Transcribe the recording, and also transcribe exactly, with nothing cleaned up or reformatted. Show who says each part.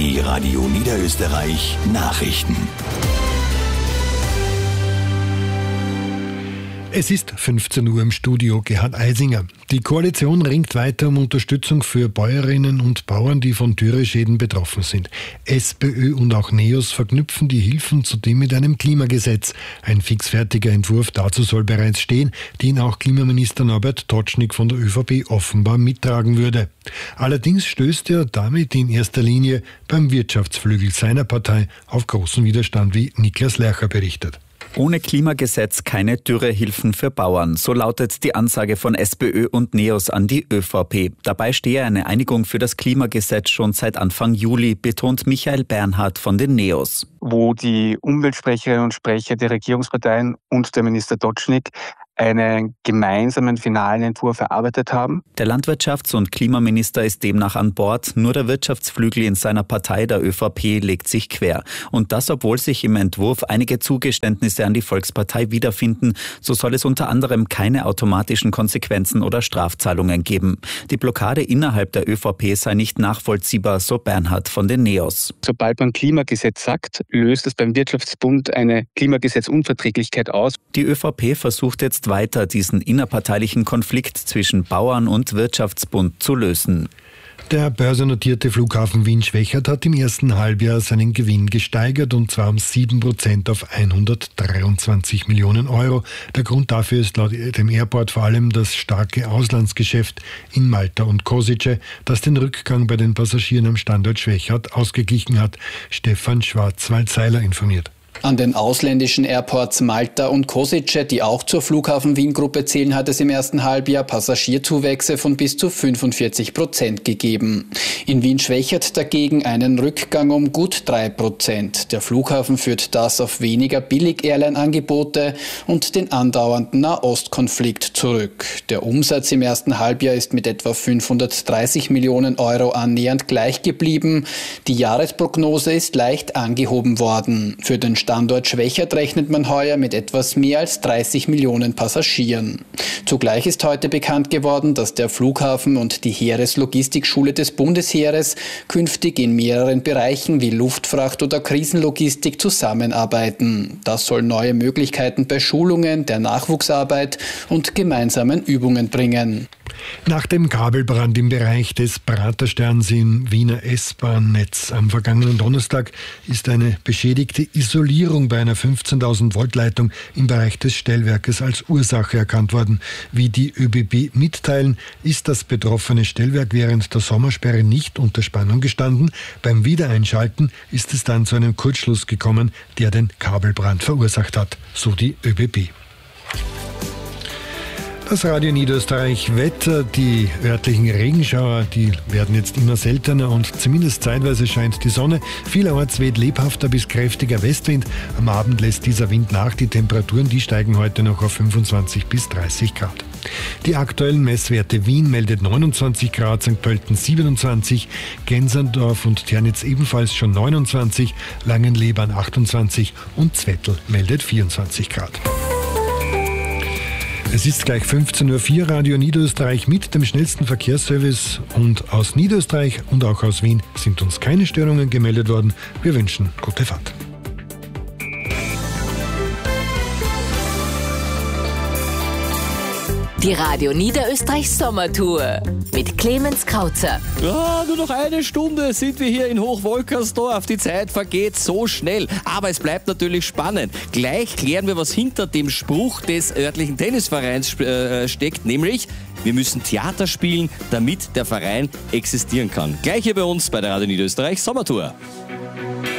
Speaker 1: Die Radio Niederösterreich Nachrichten.
Speaker 2: Es ist fünfzehn Uhr im Studio, Gerhard Eisinger. Die Koalition ringt weiter um Unterstützung für Bäuerinnen und Bauern, die von Dürreschäden betroffen sind. SPÖ und auch NEOS verknüpfen die Hilfen zudem mit einem Klimagesetz. Ein fixfertiger Entwurf dazu soll bereits stehen, den auch Klimaminister Norbert Totschnig von der ÖVP offenbar mittragen würde. Allerdings stößt er damit in erster Linie beim Wirtschaftsflügel seiner Partei auf großen Widerstand, wie Niklas Lercher berichtet.
Speaker 3: Ohne Klimagesetz keine Dürrehilfen für Bauern. So lautet die Ansage von SPÖ und NEOS an die ÖVP. Dabei stehe eine Einigung für das Klimagesetz schon seit Anfang Juli, betont Michael Bernhard von den NEOS.
Speaker 4: Wo die Umweltsprecherinnen und Sprecher der Regierungsparteien und der Minister Totschnig einen gemeinsamen finalen Entwurf erarbeitet haben.
Speaker 3: Der Landwirtschafts- und Klimaminister ist demnach an Bord, nur der Wirtschaftsflügel in seiner Partei, der ÖVP, legt sich quer. Und das, obwohl sich im Entwurf einige Zugeständnisse an die Volkspartei wiederfinden. So soll es unter anderem keine automatischen Konsequenzen oder Strafzahlungen geben. Die Blockade innerhalb der ÖVP sei nicht nachvollziehbar, so Bernhard von den NEOS.
Speaker 4: Sobald man Klimagesetz sagt, löst es beim Wirtschaftsbund eine Klimagesetzunverträglichkeit aus.
Speaker 3: Die ÖVP versucht jetzt weiter, diesen innerparteilichen Konflikt zwischen Bauern und Wirtschaftsbund zu lösen.
Speaker 2: Der börsennotierte Flughafen Wien-Schwechat hat im ersten Halbjahr seinen Gewinn gesteigert, und zwar um sieben Prozent auf hundertdreiundzwanzig Millionen Euro. Der Grund dafür ist laut dem Airport vor allem das starke Auslandsgeschäft in Malta und Kosice, das den Rückgang bei den Passagieren am Standort Schwechat ausgeglichen hat. Stefan Schwarzwald-Seiler informiert.
Speaker 5: An den ausländischen Airports Malta und Kosice, die auch zur Flughafen Wien-Gruppe zählen, hat es im ersten Halbjahr Passagierzuwächse von bis zu fünfundvierzig Prozent gegeben. In Wien-Schwechat dagegen einen Rückgang um gut drei Prozent. Der Flughafen führt das auf weniger Billig-Airline-Angebote und den andauernden Nahostkonflikt zurück. Der Umsatz im ersten Halbjahr ist mit etwa fünfhundertdreißig Millionen Euro annähernd gleich geblieben. Die Jahresprognose ist leicht angehoben worden. Für den Standort Schwechat rechnet man heuer mit etwas mehr als dreißig Millionen Passagieren. Zugleich ist heute bekannt geworden, dass der Flughafen und die Heereslogistikschule des Bundesheeres künftig in mehreren Bereichen wie Luftfracht oder Krisenlogistik zusammenarbeiten. Das soll neue Möglichkeiten bei Schulungen, der Nachwuchsarbeit und gemeinsamen Übungen bringen.
Speaker 2: Nach dem Kabelbrand im Bereich des Pratersterns im Wiener S-Bahn-Netz am vergangenen Donnerstag ist eine beschädigte Isolierung bei einer fünfzehntausend Volt Leitung im Bereich des Stellwerkes als Ursache erkannt worden. Wie die ÖBB mitteilen, ist das betroffene Stellwerk während der Sommersperre nicht unter Spannung gestanden. Beim Wiedereinschalten ist es dann zu einem Kurzschluss gekommen, der den Kabelbrand verursacht hat, so die ÖBB. Das Radio Niederösterreich Wetter, die örtlichen Regenschauer, die werden jetzt immer seltener und zumindest zeitweise scheint die Sonne. Vielerorts weht lebhafter bis kräftiger Westwind. Am Abend lässt dieser Wind nach. Die Temperaturen, die steigen heute noch auf fünfundzwanzig bis dreißig Grad. Die aktuellen Messwerte: Wien meldet neunundzwanzig Grad, Sankt Pölten siebenundzwanzig, Gensendorf und Ternitz ebenfalls schon neunundzwanzig, Langenlebern achtundzwanzig und Zwettl meldet vierundzwanzig Grad. Es ist gleich fünfzehn Uhr vier, Radio Niederösterreich mit dem schnellsten Verkehrsservice, und aus Niederösterreich und auch aus Wien sind uns keine Störungen gemeldet worden. Wir wünschen gute Fahrt.
Speaker 6: Die Radio Niederösterreich Sommertour mit Clemens Krauzer.
Speaker 7: Ja, nur noch eine Stunde sind wir hier in Hochwolkersdorf. Die Zeit vergeht so schnell, aber es bleibt natürlich spannend. Gleich klären wir, was hinter dem Spruch des örtlichen Tennisvereins äh, steckt, nämlich: wir müssen Theater spielen, damit der Verein existieren kann. Gleich hier bei uns bei der Radio Niederösterreich Sommertour.